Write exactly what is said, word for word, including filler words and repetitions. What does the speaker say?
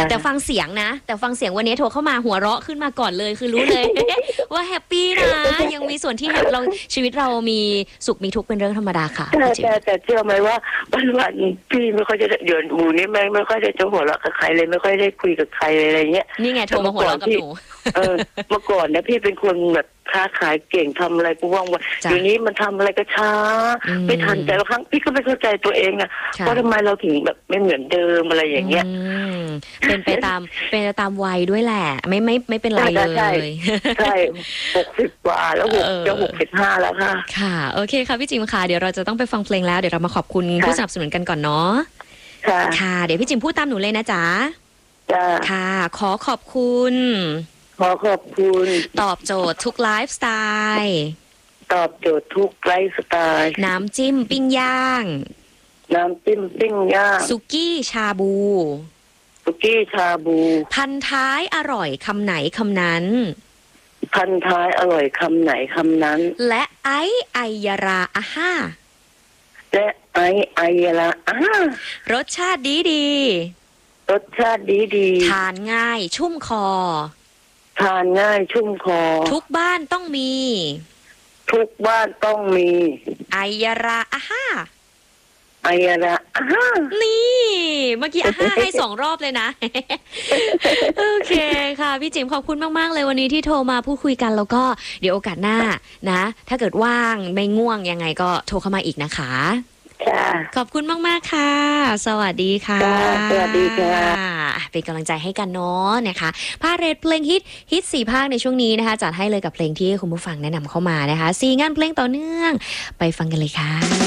แต่ฟังเสียงนะแต่ฟังเสียงวันนี้โทรเข้ามาหัวเราะขึ้นมาก่อนเลยคือรู้เลย ว่าแฮปปี้นะยังมีส่วนที่แฮปเราชีวิตเรามีสุขมีทุกข์เป็นเรื่องธรรมดาค่ะแต่แต่แต่เชื่อไหมว่าวันวันพี่ไม่ค่อยจะเดินอูนี่ไม่ไม่ค่อยได้จะหัวเราะกับใครเลยไม่ค่อยได้คุยกับใครอะไรเงี้ยนี่ไงโทรมาหัวเราะกับหนูเออเมื่อก่อนนะพี่เป็นคนแบบค้าขายเก่งทำอะไรกูว่างวันเดี๋ยวนี้มันทำอะไรก็ช้าไม่ทันแต่ละครั้งพี่ก็ไม่เข้าใจตัวเองอ่ะว่าทำไมเราถึงแบบไม่เหมือนเดิมอะไรอย่างเงี้ยเป็นไปตามเป็นไปตามวัยด้วยแหละไม่ไม่ไม่เป็นไรเลยใช่ใช่หกสิบกว่าแล้วหกจะหกสิบห้าแล้วค่ะค่ะโอเคค่ะพี่จิมค่ะเดี๋ยวเราจะต้องไปฟังเพลงแล้วเดี๋ยวเรามาขอบคุณผู้สนับสนุนกันก่อนเนาะค่ะค่ะเดี๋ยวพี่จิมพูดตามหนูเลยนะจ๊ะค่ะขอขอบคุณขอขอบคุณตอบโจทย์ทุกไลฟ์สไตล์ตอบโจทย์ทุกไลฟ์สไตล์น้ำจิ้มปิ้งย่างน้ำจิ้มปิ้งย่างสุกี้ชาบูสุกี้ชาบูพันท้ายอร่อยคำไหนคำนั้นพันท้ายอร่อยคำไหนคำนั้นและไอไอยาราอาห้าและไอไอยาราอาห้ารสชาติดีดีรสชาติดีดีทานง่ายชุ่มคอทานง่ายชุ่มคอทุกบ้านต้องมีทุกบ้านต้องมีไอยาราอาห้าไอยาราอาห้านี่เมื่อกี้อาห้าให้สองรอบเลยนะโอเคค่ะพี่จิ๋มขอบคุณมากๆเลยวันนี้ที่โทรมาพูดคุยกันแล้วก็เดี๋ยวโอกาสหน้านะถ้าเกิดว่างไม่ง่วงยังไงก็โทรเข้ามาอีกนะคะขอบคุณมากๆค่ะสวัสดีค่ะสวัสดีค่ะเป็นกำลังใจให้กันเนาะนะคะพาเรทเพลงฮิตฮิตสี่ภาคในช่วงนี้นะคะจัดให้เลยกับเพลงที่คุณผู้ฟังแนะนำเข้ามานะคะสี่งานเพลงต่อเนื่องไปฟังกันเลยค่ะ